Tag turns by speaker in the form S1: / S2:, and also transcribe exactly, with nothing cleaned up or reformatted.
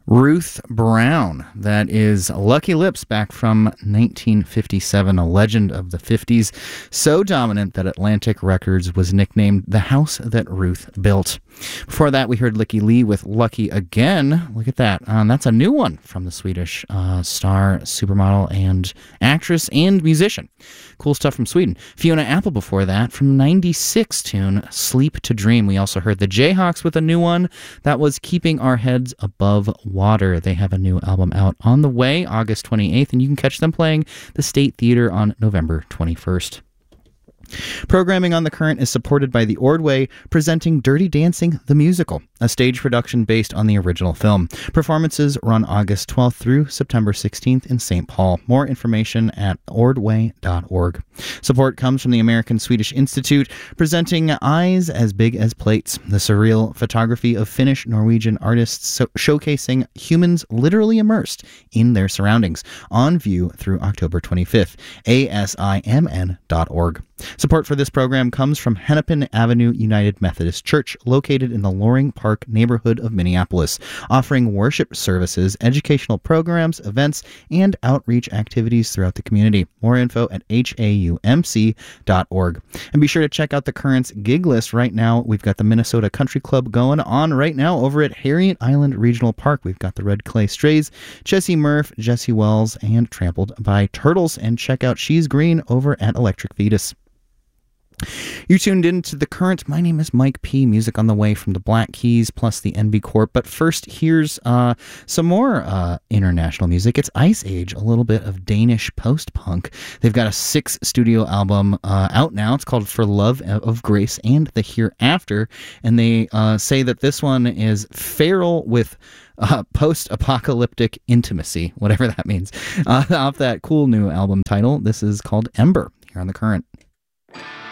S1: Ruth Brown. That is Lucky Lips back from nineteen fifty-seven, a legend of the fifties, so dominant that Atlantic Records was nicknamed the house that Ruth built. Before that, we heard Lykke Li with Lucky Again. Look at that. Um, that's a new one from the Swedish uh, star, supermodel, and actress and musician. Cool stuff from Sweden. Fiona Apple before that from ninety-six tune Sleep to Dream. We also heard the Jayhawks with a new one. That was Keeping Our Heads Above Water. They have a new album out on the way, August twenty-eighth, and you can catch them playing the State Theater on November twenty-first. Programming on The Current is supported by the Ordway, presenting Dirty Dancing the Musical, a stage production based on the original film. Performances run August twelfth through September sixteenth in Saint Paul. More information at ordway dot org. Support comes from the American Swedish Institute, presenting Eyes as Big as Plates, the surreal photography of Finnish Norwegian artists so- showcasing humans literally immersed in their surroundings, on view through October twenty-fifth. A S I M N dot org. Support for this program comes from Hennepin Avenue United Methodist Church, located in the Loring Park neighborhood of Minneapolis, offering worship services, educational programs, events, and outreach activities throughout the community. More info at H A U M C dot org. And be sure to check out the Current's gig list right now. We've got the Minnesota Country Club going on right now over at Harriet Island Regional Park. We've got the Red Clay Strays, Jesse Murph, Jesse Wells, and Trampled by Turtles. And check out She's Green over at Electric Fetus. You tuned in to The Current. My name is Mike P. Music on the way from the Black Keys plus the N B Corp. But first, here's uh, some more uh, international music. It's Ice Age, a little bit of Danish post-punk. They've got a six studio album uh, out now. It's called For Love of Grace and the Hereafter. And they uh, say that this one is feral with Uh, post-apocalyptic intimacy, whatever that means. Uh, off that cool new album title, this is called Ember, here on The Current.